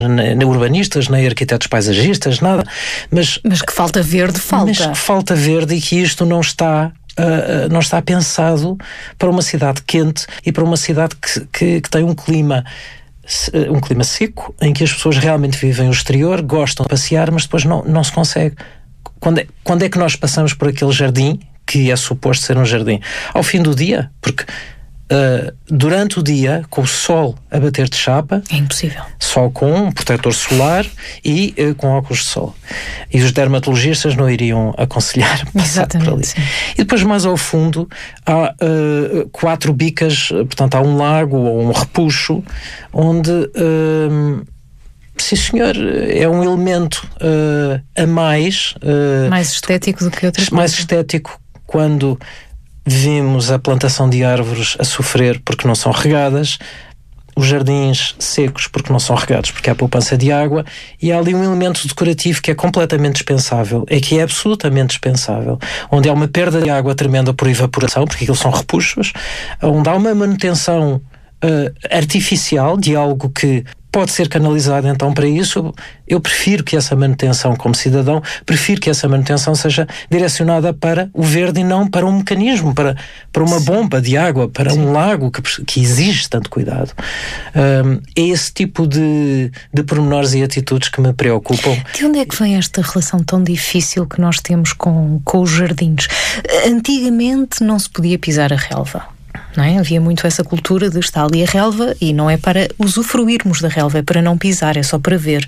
nem urbanistas, nem arquitetos paisagistas, nada. Mas que falta verde, falta. Mas que falta verde e que isto não está pensado para uma cidade quente e para uma cidade que tem um clima seco, em que as pessoas realmente vivem o exterior, gostam de passear, mas depois não se consegue. Quando é que nós passamos por aquele jardim que é suposto ser um jardim? Ao fim do dia, porque durante o dia, com o sol a bater de chapa, é impossível. Só com um protetor solar e com óculos de sol. E os dermatologistas não iriam aconselhar passar por ali. Sim. E depois, mais ao fundo, há 4 bicas, portanto, há um lago ou um repuxo, onde, sim senhor, é um elemento a mais... mais estético do que outras coisas. Mais estético quando vimos a plantação de árvores a sofrer porque não são regadas, os jardins secos porque não são regados, porque há poupança de água, e há ali um elemento decorativo que é completamente dispensável, que é absolutamente dispensável, onde há uma perda de água tremenda por evaporação, porque aquilo são repuxos, onde há uma manutenção artificial de algo que pode ser canalizado então para isso. Eu prefiro que essa manutenção, como cidadão, prefiro que essa manutenção seja direcionada para o verde e não para um mecanismo, para uma bomba de água, para um lago que exige tanto cuidado. É esse tipo de pormenores e atitudes que me preocupam. De onde é que vem esta relação tão difícil que nós temos com os jardins? Antigamente não se podia pisar a relva. Não é? Havia muito essa cultura de estar ali a relva e não é para usufruirmos da relva, é para não pisar, é só para ver.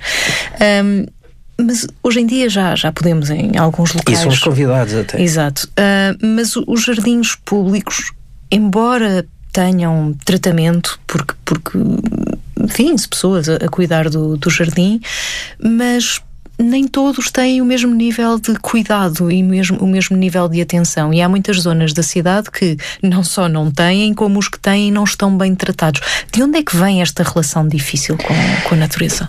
Mas hoje em dia já podemos em alguns locais. E somos convidados até. Exato. Mas os jardins públicos, embora tenham tratamento, porque enfim, pessoas a cuidar do jardim, mas nem todos têm o mesmo nível de cuidado e o mesmo nível de atenção. E há muitas zonas da cidade que não só não têm, como os que têm não estão bem tratados. De onde é que vem esta relação difícil com a natureza?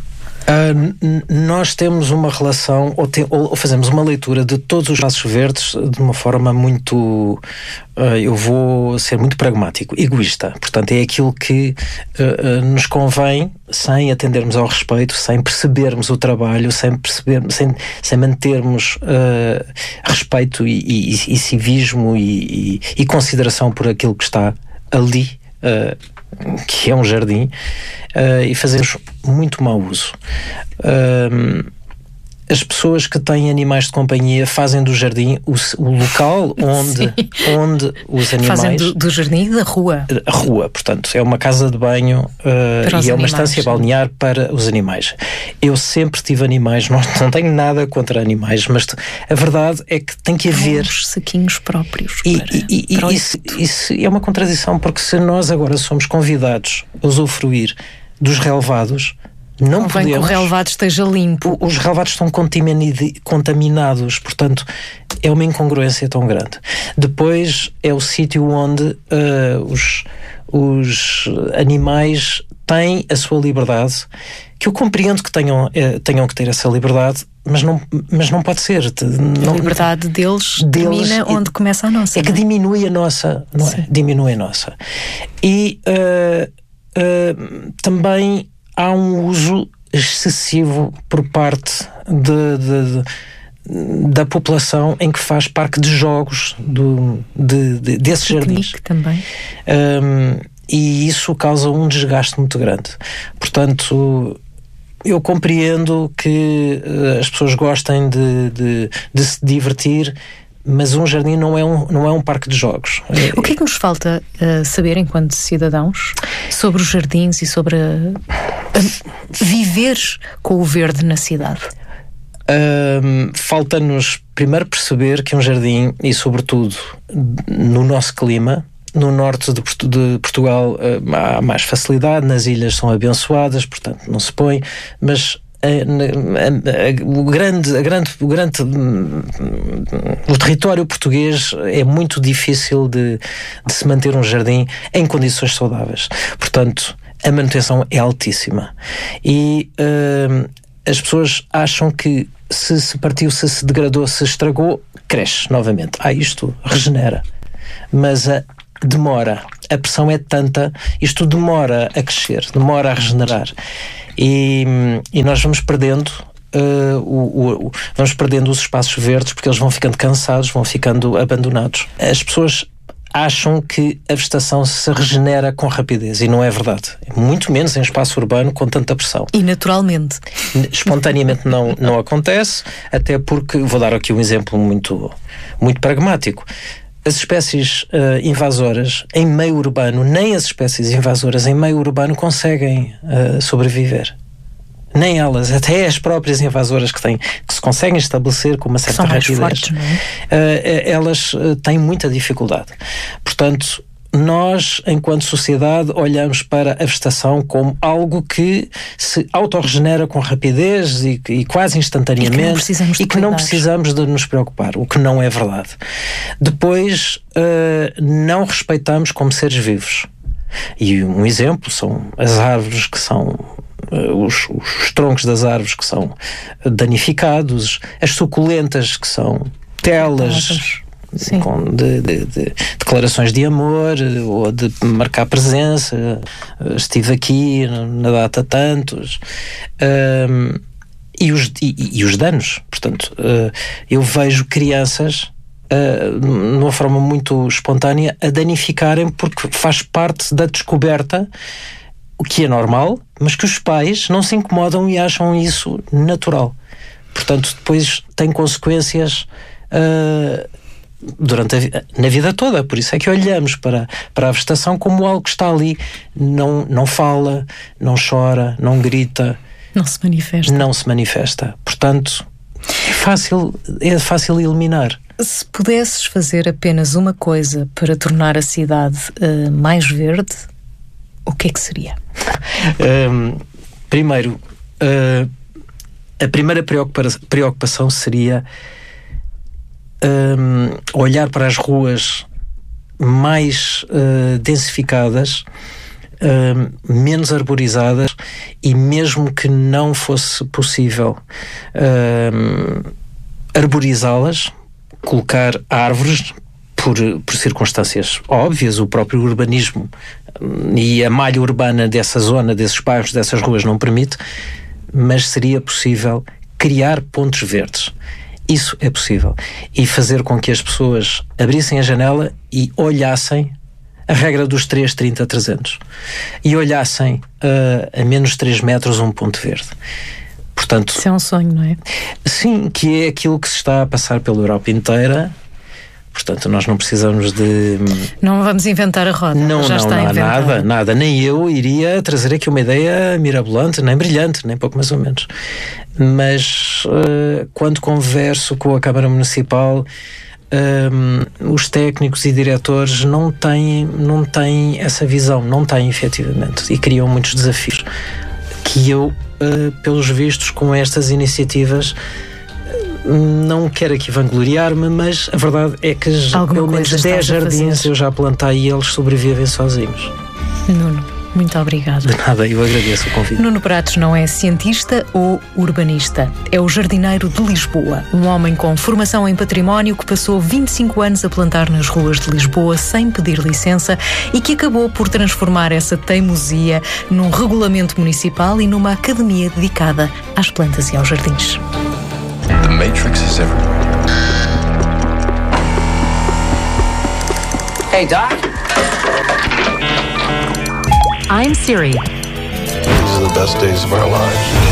Nós temos uma relação, ou fazemos uma leitura de todos os espaços verdes de uma forma muito, eu vou ser muito pragmático, egoísta. Portanto, é aquilo que nos convém, sem atendermos ao respeito, sem percebermos o trabalho, sem mantermos respeito e civismo e consideração por aquilo que está ali, que é um jardim, e fazemos muito mau uso. As pessoas que têm animais de companhia fazem do jardim o local onde os animais... Fazem do jardim e da rua. A rua, portanto, é uma casa de banho e é uma estância balnear para os animais. Eu sempre tive animais, não tenho nada contra animais, mas a verdade é que tem que haver... Os saquinhos próprios. Isso é uma contradição, porque se nós agora somos convidados a usufruir dos relevados, não podemos. Que o relevado esteja limpo. Os relevados estão contaminados, portanto é uma incongruência tão grande. Depois é o sítio onde os animais têm a sua liberdade, que eu compreendo que tenham que ter essa liberdade, mas não pode ser. A liberdade deles termina onde começa a nossa. É que diminui a nossa, não é? Diminui a nossa. E também há um uso excessivo por parte da população em que faz parque de jogos desses jardins. Também. E isso causa um desgaste muito grande. Portanto, eu compreendo que as pessoas gostem de se divertir, mas um jardim não é um parque de jogos. O que é que nos falta saber enquanto cidadãos sobre os jardins e sobre viver com o verde na cidade? Falta-nos primeiro perceber que um jardim, e sobretudo no nosso clima, no norte de Portugal há mais facilidade, nas ilhas são abençoadas, portanto não se põe, mas o território português é muito difícil de se manter um jardim em condições saudáveis. Portanto, a manutenção é altíssima. E as pessoas acham que se partiu, se degradou, se estragou, cresce novamente. Isto regenera. Mas demora. A pressão é tanta, isto demora a crescer, demora a regenerar. E nós vamos perdendo vamos perdendo os espaços verdes porque eles vão ficando cansados, vão ficando abandonados. As pessoas acham que a vegetação se regenera com rapidez e não é verdade. Muito menos em espaço urbano com tanta pressão. E naturalmente. Espontaneamente não acontece, até porque, vou dar aqui um exemplo muito, muito pragmático. As espécies invasoras em meio urbano, nem as espécies invasoras em meio urbano conseguem sobreviver. Nem elas, até as próprias invasoras que se conseguem estabelecer com uma certa rapidez, fortes, não é? Elas têm muita dificuldade. Portanto, nós, enquanto sociedade, olhamos para a vegetação como algo que se autorregenera com rapidez e quase instantaneamente e que não precisamos de nos preocupar, o que não é verdade. Depois, não respeitamos como seres vivos. E um exemplo são as árvores que são... Os troncos das árvores que são danificados, as suculentas que são telas de declarações de amor ou de marcar presença, estive aqui na data tantos, e os danos. Portanto, eu vejo crianças de uma forma muito espontânea a danificarem porque faz parte da descoberta, o que é normal, mas que os pais não se incomodam e acham isso natural. Portanto, depois tem consequências na vida toda. Por isso é que olhamos para a vegetação como algo que está ali. Não fala, não chora, não grita. Não se manifesta. Portanto, é fácil eliminar. Se pudesses fazer apenas uma coisa para tornar a cidade mais verde, o que é que seria? Primeiro, a primeira preocupação seria olhar para as ruas mais densificadas, menos arborizadas, e mesmo que não fosse possível arborizá-las, colocar árvores por circunstâncias óbvias. O próprio urbanismo e a malha urbana dessa zona, desses bairros, dessas ruas não permite, mas seria possível criar pontos verdes. Isso é possível. E fazer com que as pessoas abrissem a janela e olhassem a regra dos 3,30-300 e olhassem a menos 3 metros um ponto verde. Portanto, isso é um sonho, não é? Sim, que é aquilo que se está a passar pela Europa inteira. Portanto, nós não precisamos de... Não vamos inventar a roda. Não há nada. Nem eu iria trazer aqui uma ideia mirabolante, nem brilhante, nem pouco mais ou menos. Mas quando converso com a Câmara Municipal, os técnicos e diretores não têm essa visão, não têm efetivamente, e criam muitos desafios que eu, pelos vistos, com estas iniciativas, não quero aqui vangloriar-me, mas a verdade é que pelo menos 10 jardins eu já plantei e eles sobrevivem sozinhos. Nuno, muito obrigada. De nada, eu agradeço o convite. Nuno Pratos não é cientista ou urbanista, é o jardineiro de Lisboa, um homem com formação em património que passou 25 anos a plantar nas ruas de Lisboa sem pedir licença e que acabou por transformar essa teimosia num regulamento municipal e numa academia dedicada às plantas e aos jardins. The Matrix is everywhere. Hey, Doc. I'm Siri. These are the best days of our lives.